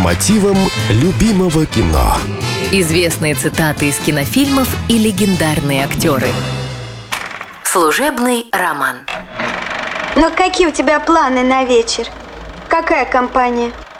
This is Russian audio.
мотивам любимого кино. Известные цитаты из кинофильмов и легендарные актеры. Служебный роман. Ну какие у тебя планы на вечер? Какая компания?